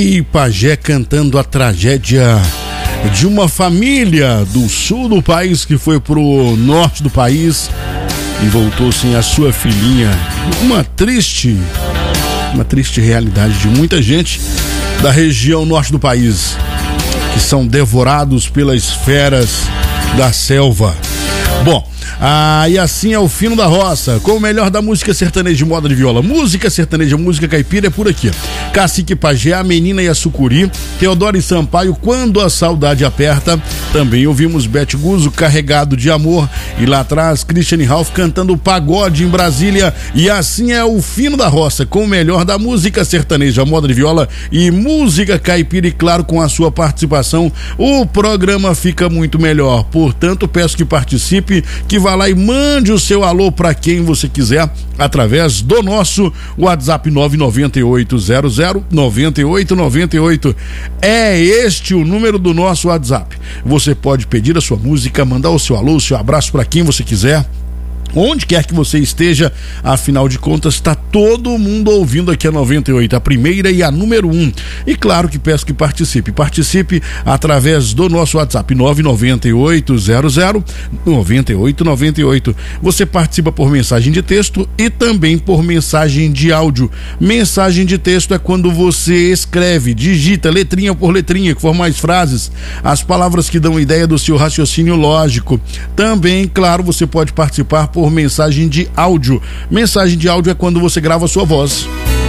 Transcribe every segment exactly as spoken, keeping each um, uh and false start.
E Pajé cantando a tragédia de uma família do sul do país que foi pro norte do país e voltou sem a sua filhinha. Uma triste, uma triste realidade de muita gente da região norte do país que são devorados pelas feras da selva. Bom, ah, e assim é o Fino da Roça, com o melhor da música sertaneja de moda de viola. Música sertaneja, música caipira é por aqui. Cacique Pajé, a Menina e a Sucuri, Teodoro e Sampaio, Quando a Saudade Aperta. Também ouvimos Bete Guzzo, Carregado de Amor. E lá atrás, Christiane Ralph cantando Pagode em Brasília. E assim é o Fino da Roça, com o melhor da música sertaneja, moda de viola e música caipira. E claro, com a sua participação, o programa fica muito melhor. Portanto, peço que participe, que vá lá e mande o seu alô para quem você quiser através do nosso WhatsApp nove nove oito zero zero nove oito nove oito. É este o número do nosso WhatsApp. Você pode pedir a sua música, mandar o seu alô, o seu abraço para quem você quiser, onde quer que você esteja. Afinal de contas, está todo mundo ouvindo aqui a noventa e oito, a primeira e a número um. E claro que peço que participe. Participe através do nosso WhatsApp nove nove oito zero zero nove oito nove oito. Você participa por mensagem de texto e também por mensagem de áudio. Mensagem de texto é quando você escreve, digita letrinha por letrinha, que forma mais frases, as palavras que dão ideia do seu raciocínio lógico. Também, claro, você pode participar por por mensagem de áudio. Mensagem de áudio é quando você grava a sua voz.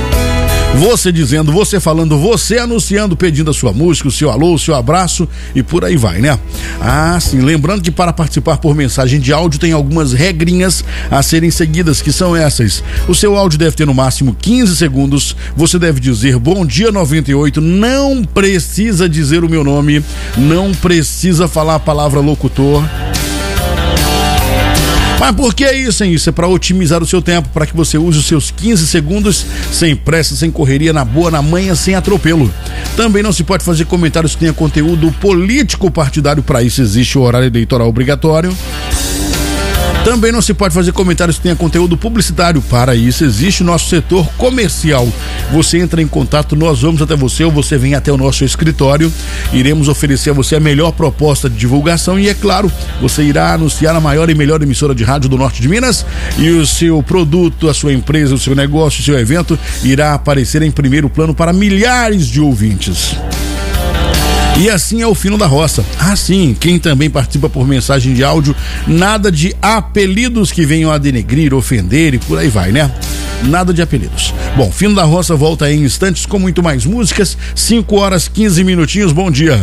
Você dizendo, você falando, você anunciando, pedindo a sua música, o seu alô, o seu abraço e por aí vai, né? Ah, sim, lembrando que para participar por mensagem de áudio tem algumas regrinhas a serem seguidas, que são essas. O seu áudio deve ter no máximo quinze segundos, você deve dizer bom dia noventa e oito, não precisa dizer o meu nome, não precisa falar a palavra locutor. Mas por que isso, hein? Isso é para otimizar o seu tempo, para que você use os seus quinze segundos sem pressa, sem correria, na boa, na manhã, sem atropelo. Também não se pode fazer comentários que tenham conteúdo político partidário, para isso existe o horário eleitoral obrigatório. Também não se pode fazer comentários que tenham conteúdo publicitário, para isso existe o nosso setor comercial. Você entra em contato, nós vamos até você ou você vem até o nosso escritório, iremos oferecer a você a melhor proposta de divulgação e, é claro, você irá anunciar a maior e melhor emissora de rádio do norte de Minas e o seu produto, a sua empresa, o seu negócio, o seu evento irá aparecer em primeiro plano para milhares de ouvintes. E assim é o Fino da Roça. Ah, sim, quem também participa por mensagem de áudio, nada de apelidos que venham a denegrir, ofender e por aí vai, né? Nada de apelidos. Bom, Fino da Roça volta em instantes com muito mais músicas. cinco horas quinze minutinhos, bom dia.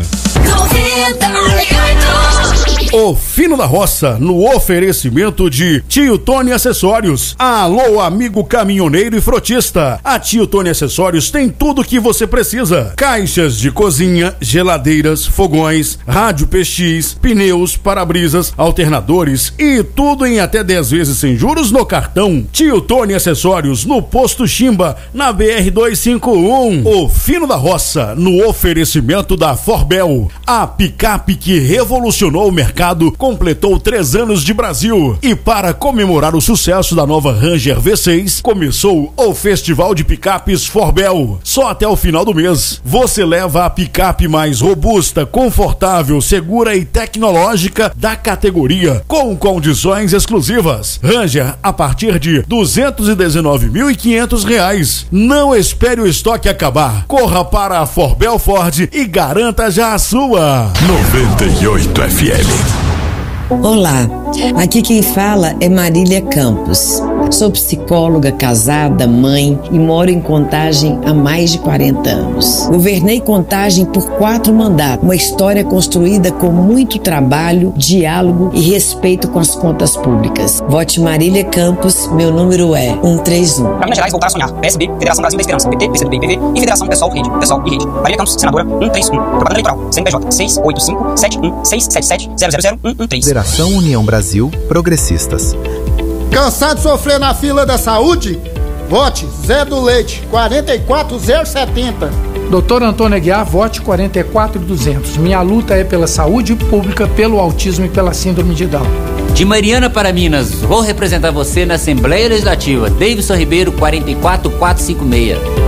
O Fino da Roça, no oferecimento de Tio Tony Acessórios. Alô, amigo caminhoneiro e frotista. A Tio Tony Acessórios tem tudo o que você precisa: caixas de cozinha, geladeiras, fogões, rádio P X, pneus, para-brisas, alternadores e tudo em até dez vezes sem juros no cartão. Tio Tony Acessórios, no Posto Chimba, na B R duzentos e cinquenta e um. O Fino da Roça, no oferecimento da Forbel, a picape que revolucionou o mercado, completou três anos de Brasil. E para comemorar o sucesso da nova Ranger V seis, começou o Festival de Picapes Forbel. Só até o final do mês, você leva a picape mais robusta, confortável, segura e tecnológica da categoria, com condições exclusivas. Ranger a partir de duzentos e dezenove mil e quinhentos reais. Não espere o estoque acabar. Corra para a Forbel Ford e garanta já a sua. noventa e oito F M. Olá, aqui quem fala é Marília Campos. Sou psicóloga, casada, mãe e moro em Contagem há mais de quarenta anos. Governei Contagem por quatro mandatos, uma história construída com muito trabalho, diálogo e respeito com as contas públicas. Vote Marília Campos, meu número é cento e trinta e um. Para Minas Gerais, voltar a sonhar. P S B, Federação Brasil da Esperança, P T, P C do B e P V e Federação Pessoal Rede, Pessoal e Rede. Marília Campos, senadora, cento e trinta e um. Propaganda eleitoral, C N P J, seis oito cinco sete um seis sete sete zero zero zero um um três. Federação União Brasil Progressistas. Cansado de sofrer na fila da saúde? Vote Zé do Leite, quarenta e quatro zero setenta. doutor Antônio Aguiar, vote quarenta e quatro duzentos. Minha luta é pela saúde pública, pelo autismo e pela síndrome de Down. De Mariana para Minas, vou representar você na Assembleia Legislativa. Davidson Ribeiro, quarenta e quatro quatrocentos e cinquenta e seis.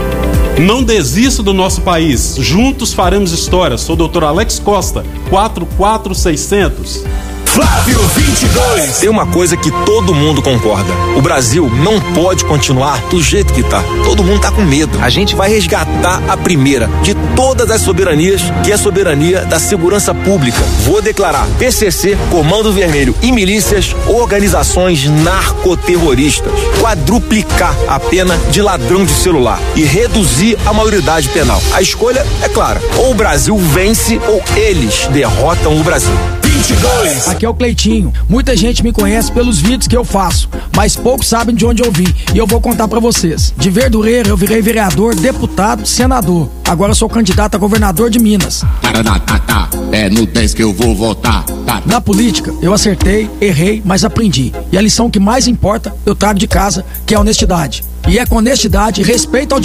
Não desista do nosso país. Juntos faremos história. Sou o doutor Alex Costa, quatro quatro seis zero zero. Flávio vinte e dois. Tem uma coisa que todo mundo concorda: o Brasil não pode continuar do jeito que tá. Todo mundo tá com medo. A gente vai resgatar a primeira de todas as soberanias, que é a soberania da segurança pública. Vou declarar P C C, Comando Vermelho e milícias organizações narcoterroristas. Quadruplicar a pena de ladrão de celular e reduzir a maioridade penal. A escolha é clara: ou o Brasil vence ou eles derrotam o Brasil. vinte e dois. Aqui é o Cleitinho. Muita gente me conhece pelos vídeos que eu faço, mas poucos sabem de onde eu vim. E eu vou contar pra vocês. De Verdureira eu virei vereador, deputado, senador. Agora eu sou candidato a governador de Minas. Tá, é no dez que eu vou votar. Tá. Na política, eu acertei, errei, mas aprendi. E a lição que mais importa, eu trago de casa, que é a honestidade. E é com honestidade e respeito ao